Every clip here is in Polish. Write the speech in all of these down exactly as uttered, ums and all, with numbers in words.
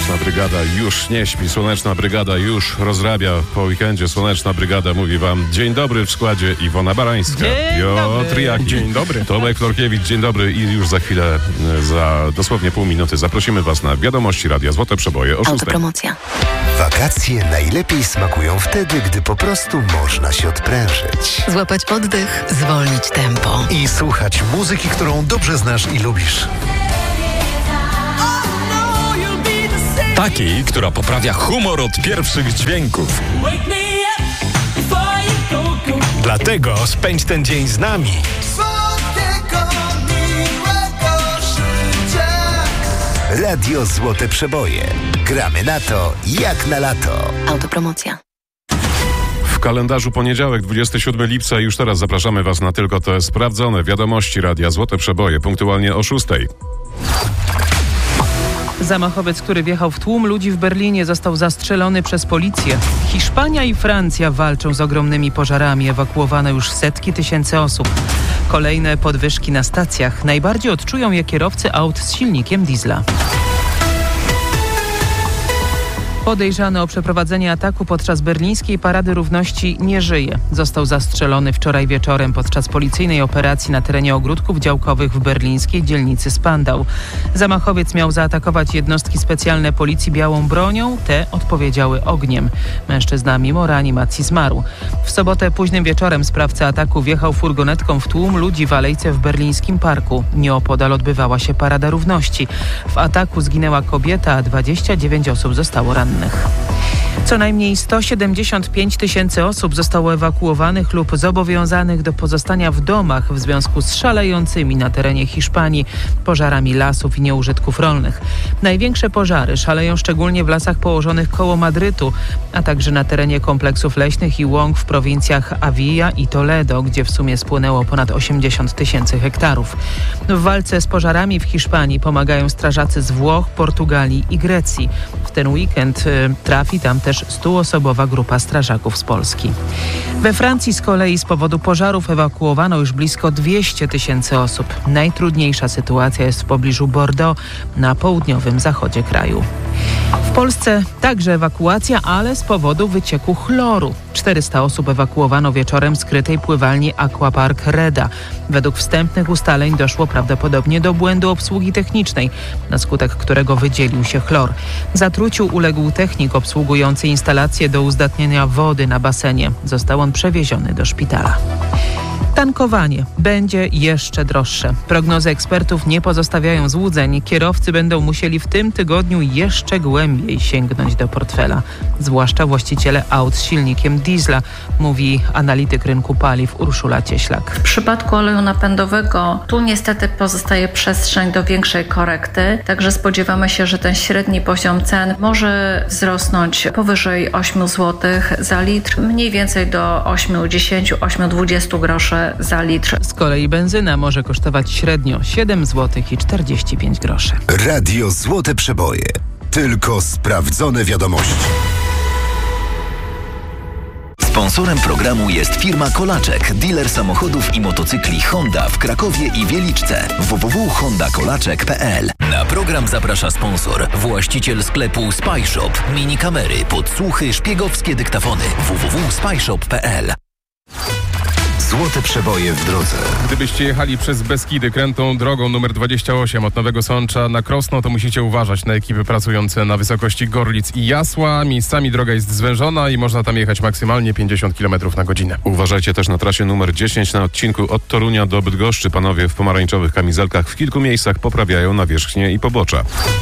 Słoneczna Brygada już nie śpi, Słoneczna Brygada już rozrabia po weekendzie. Słoneczna Brygada mówi wam dzień dobry w składzie Iwona Barańska, Piotr Jaki, dzień dobry, Tomek Florkiewicz, dzień dobry i już za chwilę, za dosłownie pół minuty zaprosimy was na wiadomości Radia Złote Przeboje o szóstej. Autopromocja. Wakacje najlepiej smakują wtedy, gdy po prostu można się odprężyć. Złapać oddech, zwolnić tempo. I słuchać muzyki, którą dobrze znasz i lubisz. Takiej, która poprawia humor od pierwszych dźwięków. Dlatego spędź ten dzień z nami. Radio Złote Przeboje. Gramy na to, jak na lato. Autopromocja. W kalendarzu poniedziałek, dwudziestego siódmego lipca. Już teraz zapraszamy was na tylko te sprawdzone wiadomości Radia Złote Przeboje, punktualnie o szóstej. Zamachowiec, który wjechał w tłum ludzi w Berlinie, został zastrzelony przez policję. Hiszpania i Francja walczą z ogromnymi pożarami. Ewakuowano już setki tysięcy osób. Kolejne podwyżki na stacjach. Najbardziej odczują je kierowcy aut z silnikiem diesla. Podejrzany o przeprowadzenie ataku podczas berlińskiej Parady Równości nie żyje. Został zastrzelony wczoraj wieczorem podczas policyjnej operacji na terenie ogródków działkowych w berlińskiej dzielnicy Spandau. Zamachowiec miał zaatakować jednostki specjalne policji białą bronią. Te odpowiedziały ogniem. Mężczyzna mimo reanimacji zmarł. W sobotę późnym wieczorem sprawca ataku wjechał furgonetką w tłum ludzi w alejce w berlińskim parku. Nieopodal odbywała się Parada Równości. W ataku zginęła kobieta, a dwadzieścia dziewięć osób zostało rannych. Co najmniej sto siedemdziesiąt pięć tysięcy osób zostało ewakuowanych lub zobowiązanych do pozostania w domach w związku z szalejącymi na terenie Hiszpanii pożarami lasów i nieużytków rolnych. Największe pożary szaleją szczególnie w lasach położonych koło Madrytu, a także na terenie kompleksów leśnych i łąk w prowincjach Avilla i Toledo, gdzie w sumie spłonęło ponad osiemdziesiąt tysięcy hektarów. W walce z pożarami w Hiszpanii pomagają strażacy z Włoch, Portugalii i Grecji. W ten weekend y, trafi tam też stuosobowa grupa strażaków z Polski. We Francji z kolei z powodu pożarów ewakuowano już blisko dwieście tysięcy osób. Najtrudniejsza sytuacja jest w pobliżu Bordeaux, na południowym zachodzie kraju. W Polsce także ewakuacja, ale z powodu wycieku chloru. czterysta osób ewakuowano wieczorem z skrytej pływalni Aquapark Reda. Według wstępnych ustaleń doszło prawdopodobnie do błędu obsługi technicznej, na skutek którego wydzielił się chlor. Zatruciu uległ technik obsługujący instalację do uzdatniania wody na basenie. Został on przewieziony do szpitala. Tankowanie będzie jeszcze droższe. Prognozy ekspertów nie pozostawiają złudzeń. Kierowcy będą musieli w tym tygodniu jeszcze głębiej sięgnąć do portfela. Zwłaszcza właściciele aut z silnikiem diesla, mówi analityk rynku paliw Urszula Cieślak. W przypadku oleju napędowego tu niestety pozostaje przestrzeń do większej korekty, także spodziewamy się, że ten średni poziom cen może wzrosnąć powyżej osiem złotych za litr, mniej więcej do osiem, dziesięć, osiem, dwadzieścia groszy za litr. Z kolei benzyna może kosztować średnio siedem złotych i czterdzieści pięć groszy. Radio Złote Przeboje. Tylko sprawdzone wiadomości. Sponsorem programu jest firma Kolaczek, dealer samochodów i motocykli Honda w Krakowie i Wieliczce. w w w kropka honda kolaczek kropka p l. Na program zaprasza sponsor, właściciel sklepu Spyshop, mini kamery, podsłuchy, szpiegowskie dyktafony. w w w kropka spyshop kropka p l. Złote Przeboje w drodze. Gdybyście jechali przez Beskidy krętą drogą numer dwadzieścia osiem od Nowego Sącza na Krosno, to musicie uważać na ekipy pracujące na wysokości Gorlic i Jasła. Miejscami droga jest zwężona i można tam jechać maksymalnie pięćdziesiąt kilometrów na godzinę. Uważajcie też na trasie numer dziesięć na odcinku od Torunia do Bydgoszczy. Panowie w pomarańczowych kamizelkach w kilku miejscach poprawiają nawierzchnię i pobocza.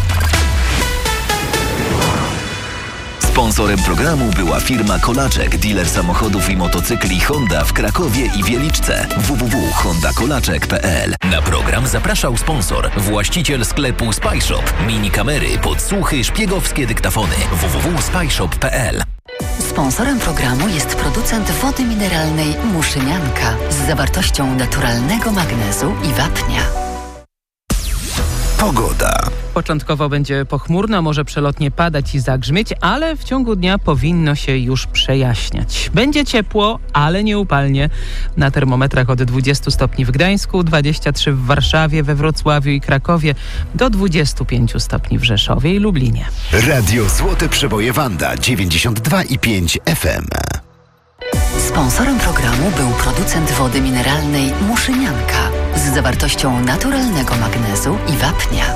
Sponsorem programu była firma Kolaczek, dealer samochodów i motocykli Honda w Krakowie i Wieliczce. w w w kropka honda kolaczek kropka p l. Na program zapraszał sponsor, właściciel sklepu Spyshop, mini kamery, podsłuchy, szpiegowskie dyktafony. w w w kropka spyshop kropka p l. Sponsorem programu jest producent wody mineralnej Muszynianka z zawartością naturalnego magnezu i wapnia. Pogoda. Początkowo będzie pochmurno, może przelotnie padać i zagrzmieć, ale w ciągu dnia powinno się już przejaśniać. Będzie ciepło, ale nie upalnie. Na termometrach od dwudziestu stopni w Gdańsku, dwudziestu trzech w Warszawie, we Wrocławiu i Krakowie, do dwudziestu pięciu stopni w Rzeszowie i Lublinie. Radio Złote Przeboje Wanda dziewięćdziesiąt dwa i pięć F M. Sponsorem programu był producent wody mineralnej Muszynianka z zawartością naturalnego magnezu i wapnia.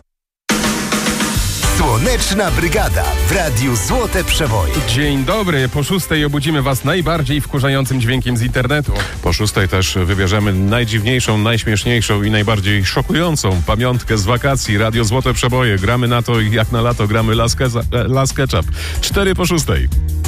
Słoneczna Brygada w Radiu Złote Przeboje. Dzień dobry, po szóstej obudzimy was najbardziej wkurzającym dźwiękiem z internetu. Po szóstej też wybierzemy najdziwniejszą, najśmieszniejszą i najbardziej szokującą pamiątkę z wakacji. Radio Złote Przeboje. Gramy na to jak na lato, gramy Las Ketchup. Cztery po szóstej.